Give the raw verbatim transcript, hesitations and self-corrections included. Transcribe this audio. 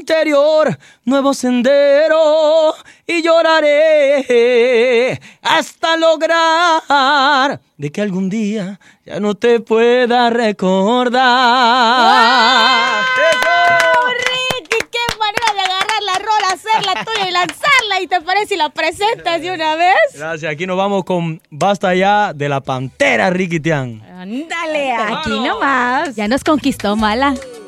interior, nuevo sendero y lloraré hasta lograr de que algún día ya no te pueda recordar. ¡Wow! Ricky, qué manera de agarrar la rola, hacerla tuya y lanzarla. ¿Y te parece si la presentas de una vez? Gracias, aquí nos vamos con Basta Ya de la Pantera, Ricky Tian. Ándale, Aquí nomás. Ya nos conquistó, Mala.